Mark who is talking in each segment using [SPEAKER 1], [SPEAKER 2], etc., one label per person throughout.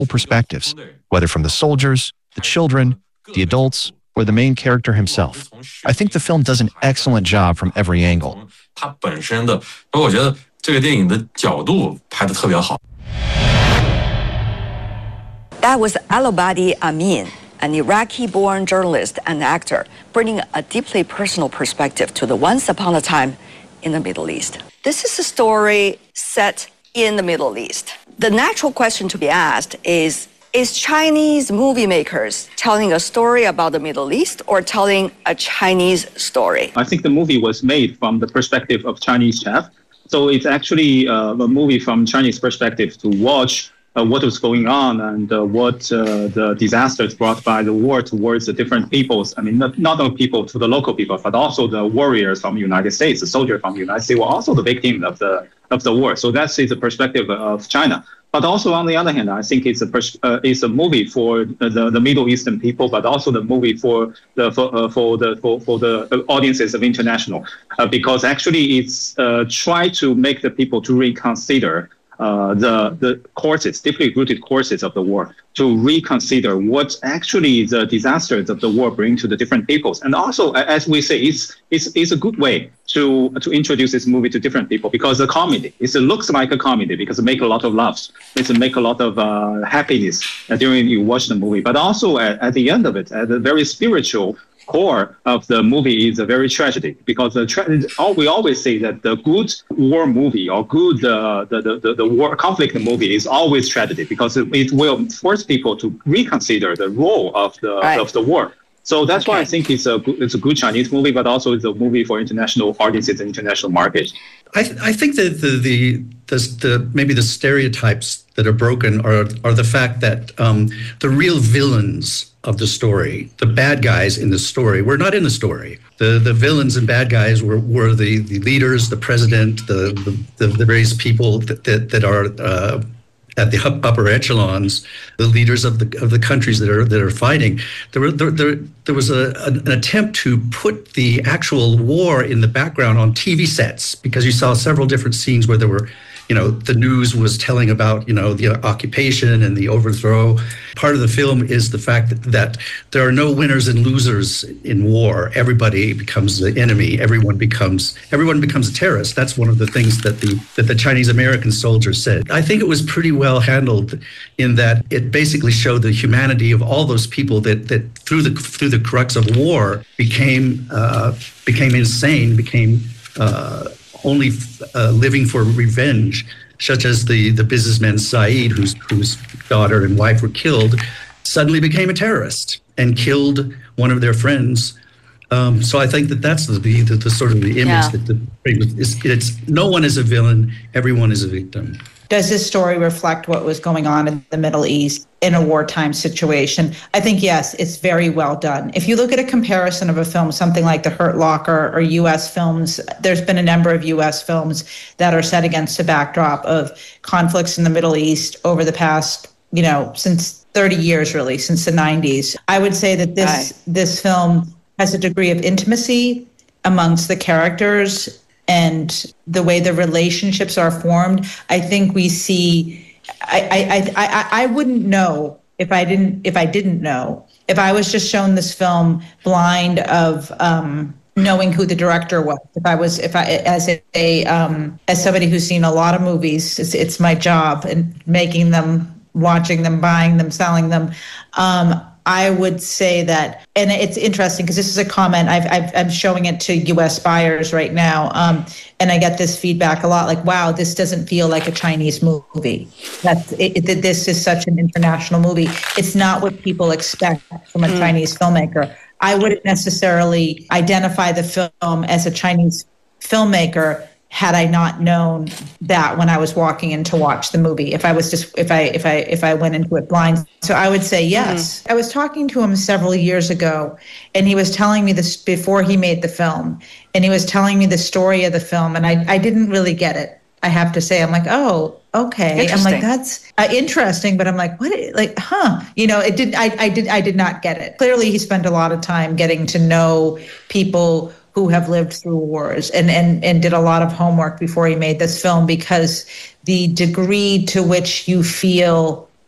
[SPEAKER 1] perspectives, whether from the soldiers, the children, the adults, or the main character himself. I think the film does an excellent job from every angle.
[SPEAKER 2] That
[SPEAKER 3] was Alobadi Amin, an Iraqi-born journalist and actor, bringing a deeply personal perspective to the once upon a time in the Middle East. This is a story set in the Middle East. The natural question to be asked is Chinese movie makers telling a story about the Middle East or telling a Chinese story?
[SPEAKER 4] I think the movie was made from the perspective of Chinese chef. So it's actually a movie from Chinese perspective to watch what was going on and what the disasters brought by the war towards the different peoples. I mean, not only people to the local people, but also the warriors from the United States, the soldiers from the United States were also the victims of the war. So that's the perspective of China. But also, on the other hand, I think it's a movie for the Middle Eastern people, but also the movie for the audiences of international, because actually it's try to make the people to reconsider the causes, deeply rooted causes of the war, to reconsider what actually the disasters of the war bring to the different peoples. And also, as we say, it's a good way to introduce this movie to different people, because a comedy, it looks like a comedy because it makes a lot of laughs, it makes a lot of happiness during you watch the movie. But also at the end of it, at the very spiritual core of the movie is a very tragedy, because we always say that the good war movie or good the war conflict movie is always tragedy, because it will force people to reconsider the role of the war. So that's why I think it's a good Chinese movie, but also it's a movie for international audiences and international markets.
[SPEAKER 5] I think that the maybe the stereotypes that are broken are the fact that the real villains of the story, the bad guys in the story, were not in the story. The villains and bad guys were the leaders, the president, the various people that are at the upper echelons, the leaders of the countries that are fighting. There was an attempt to put the actual war in the background on TV sets, because you saw several different scenes where there were, the news was telling about, the occupation and the overthrow. Part of the film is the fact that there are no winners and losers in war. Everybody becomes the enemy. Everyone becomes a terrorist. That's one of the things that the Chinese American soldiers said. I think it was pretty well handled in that it basically showed the humanity of all those people that through the crux of war became insane, became only living for revenge, such as the businessman Saeed, whose daughter and wife were killed, suddenly became a terrorist and killed one of their friends. So I think that's the sort of the image that it's no one is a villain, everyone is a victim.
[SPEAKER 6] Does this story reflect what was going on in the Middle East in a wartime situation? I think, yes, it's very well done. If you look at a comparison of a film, something like The Hurt Locker or U.S. films, there's been a number of U.S. films that are set against a backdrop of conflicts in the Middle East over the past, since 30 years, really, since the 90s. I would say that this film has a degree of intimacy amongst the characters and the way the relationships are formed. I think we see, I wouldn't know if I didn't know. If I was just shown this film blind of knowing who the director was, as somebody who's seen a lot of movies, it's my job, and making them, watching them, buying them, selling them. I would say that, and it's interesting because this is a comment, I'm showing it to U.S. buyers right now, and I get this feedback a lot, like, wow, this doesn't feel like a Chinese movie. This is such an international movie. It's not what people expect from a Chinese filmmaker. I wouldn't necessarily identify the film as a Chinese filmmaker had I not known that when I was walking in to watch the movie, if I went into it blind. So I would say yes. I was talking to him several years ago, and he was telling me this before he made the film, and he was telling me the story of the film, and I didn't really get it, I have to say. I'm like, oh, okay. I'm like, that's interesting, but I'm like, what? Like, huh? I did not get it. Clearly, he spent a lot of time getting to know people who have lived through wars and did a lot of homework before he made this film, because the degree to which you feel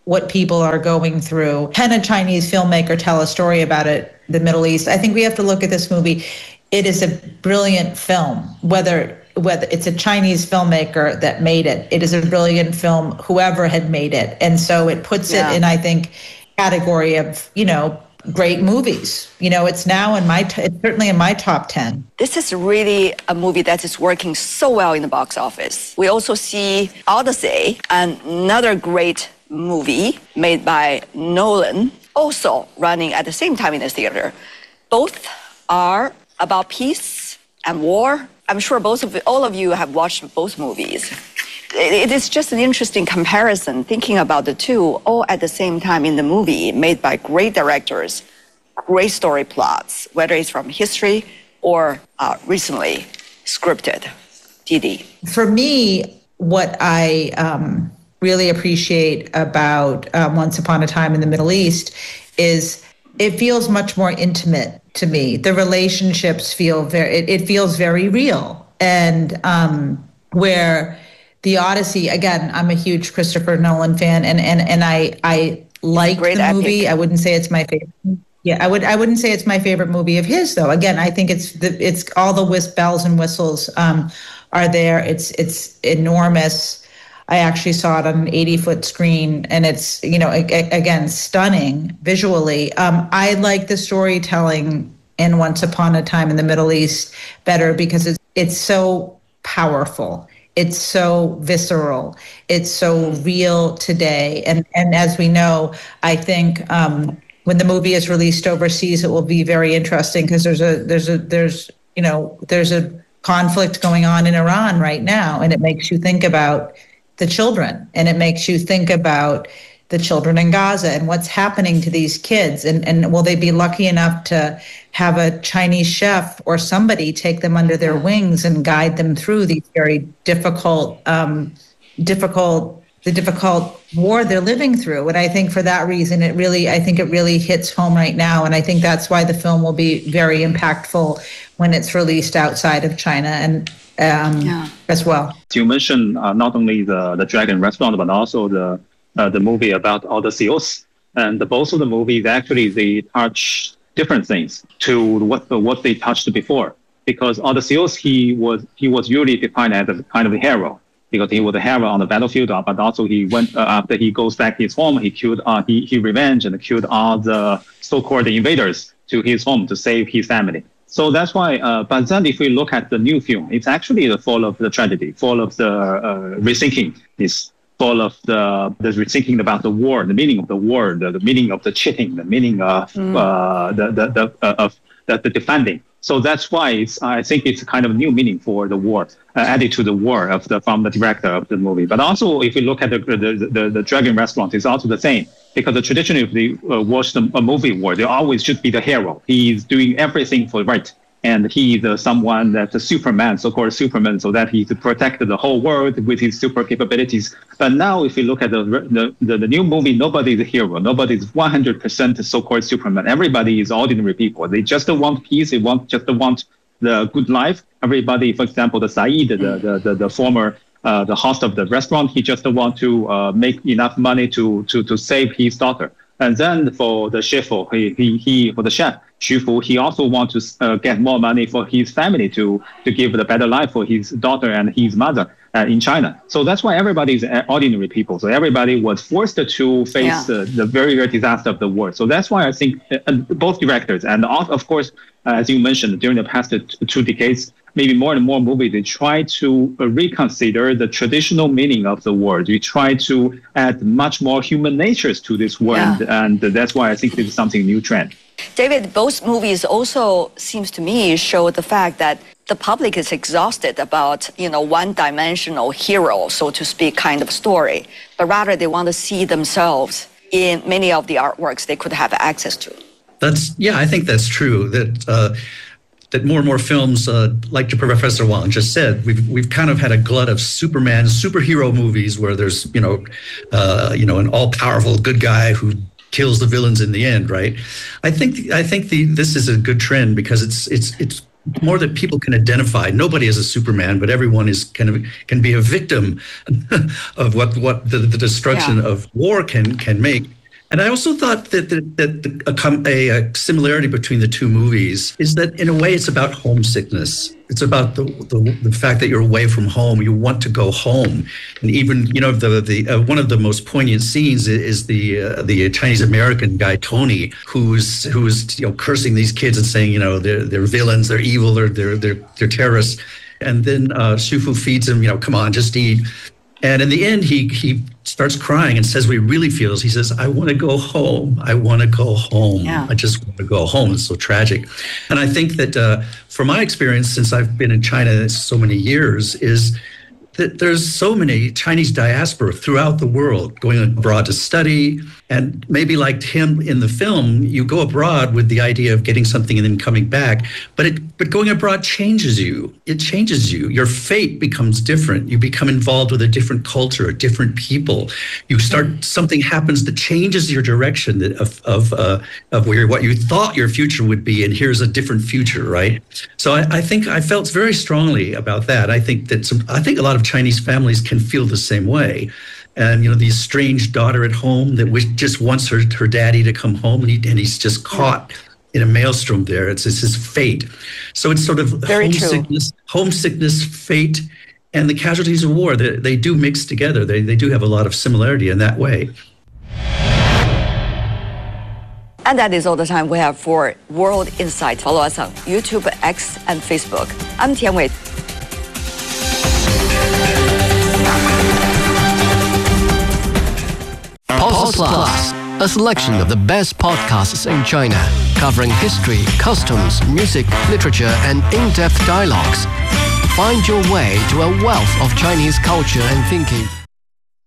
[SPEAKER 6] what people are going through. Can a Chinese filmmaker tell a story about the Middle East? I think we have to look at this movie. It is a brilliant film, whether it's a Chinese filmmaker that made it. It is a brilliant film, whoever had made it. And so it puts it in, I think, category of, great movies. It's now it's certainly in my top 10.
[SPEAKER 3] This is really a movie that is working so well in the box office. We also see Odyssey, another great movie made by Nolan, also running at the same time in the theater. Both are about peace and war. I'm sure all of you have watched both movies. It is just an interesting comparison, thinking about the two all at the same time in the movie, made by great directors, great story plots, whether it's from history or recently scripted. Didi.
[SPEAKER 6] For me, what I really appreciate about Once Upon a Time in the Middle East is it feels much more intimate to me. The relationships it feels very real. And where the Odyssey, again, I'm a huge Christopher Nolan fan, and I like the movie. I wouldn't say it's my favorite. Yeah, I wouldn't say it's my favorite movie of his, though. Again, I think it's all the bells and whistles are there. It's enormous. I actually saw it on an 80-foot screen, and it's again stunning visually. I like the storytelling in Once Upon a Time in the Middle East better because it's so powerful. It's so visceral. It's so real today. And as we know, I think when the movie is released overseas, it will be very interesting because there's a conflict going on in Iran right now, and it makes you think about the children, and it makes you think about the children in Gaza and what's happening to these kids, and will they be lucky enough to have a Chinese chef or somebody take them under their wings and guide them through these very difficult war they're living through. And I think for that reason, it really hits home right now. And I think that's why the film will be very impactful when it's released outside of China and as well.
[SPEAKER 4] You mentioned not only the Dragon Restaurant, but also the movie about Odysseus. And both of the movies, actually, they touch different things to what they touched before. Because Odysseus, he was really defined as a kind of a hero, because he was a hero on the battlefield, but also he went after he goes back to his home, he revenged and killed all the so-called invaders to his home to save his family. So that's why. But then, if we look at the new film, it's actually full of the tragedy, full of the rethinking. It's full of the rethinking about the war, the meaning of the war, the meaning of the cheating, the meaning of the defending. So that's why I think it's a kind of new meaning for the war, added to the war from the director of the movie. But also, if you look at the Dragon Restaurant, it's also the same, because traditionally, if they watch a movie war, they always should be the hero. He's doing everything for right. And he's someone that's a Superman, so-called Superman, so that he to protect the whole world with his super capabilities. But now, if you look at the new movie, nobody's a hero. Nobody's 100% so-called Superman. Everybody is ordinary people. They just want peace. They just want the good life. Everybody, for example, the Saeed, the former the host of the restaurant, he just want to make enough money to save his daughter. And then for the chef, for the chef, Xu Fu, he also wants to get more money for his family to give the better life for his daughter and his mother in China. So that's why everybody is ordinary people. So everybody was forced to face the very, very disaster of the war. So that's why I think both directors and of course, as you mentioned, during the past 2 decades, maybe more and more movies, they try to reconsider the traditional meaning of the word. We try to add much more human natures to this word, and that's why I think this is something new trend.
[SPEAKER 3] David, both movies also seems to me show the fact that the public is exhausted about, one-dimensional hero, so to speak, kind of story, but rather they want to see themselves in many of the artworks they could have access to.
[SPEAKER 5] I think that's true. That more and more films, like Professor Wang just said, we've kind of had a glut of Superman, superhero movies where there's an all-powerful good guy who kills the villains in the end, right? I think this is a good trend because it's more that people can identify. Nobody is a Superman, but everyone is can be a victim of what the destruction of war can make. And I also thought that a similarity between the two movies is that in a way it's about homesickness. It's about the fact that you're away from home. You want to go home, and even the one of the most poignant scenes is the Chinese American guy Tony, who's cursing these kids and saying they're villains, they're evil, they're terrorists, and then Shifu feeds him come on, just eat. And in the end, he starts crying and says what he really feels. He says, I want to go home. I want to go home.
[SPEAKER 3] Yeah.
[SPEAKER 5] I just want to go home. It's so tragic. And I think that from my experience, since I've been in China so many years, is that there's so many Chinese diaspora throughout the world going abroad to study. And maybe like him in the film, you go abroad with the idea of getting something and then coming back. But going abroad changes you. It changes you. Your fate becomes different. You become involved with a different culture, different people. You start, something happens that changes your direction of where what you thought your future would be, and here's a different future, right? So I think I felt very strongly about that. I think a lot of Chinese families can feel the same way. And the estranged daughter at home that just wants her daddy to come home, and he's just caught in a maelstrom there. It's his fate. So it's sort of
[SPEAKER 3] Very
[SPEAKER 5] homesickness, fate, and the casualties of war. They do mix together. They do have a lot of similarity in that way.
[SPEAKER 3] And that is all the time we have for World Insight. Follow us on YouTube, X, and Facebook. I'm Tian Wei.
[SPEAKER 2] Pulse Plus, a selection of the best podcasts in China, covering history, customs, music, literature, and in-depth dialogues. Find your way to a wealth of Chinese culture and thinking.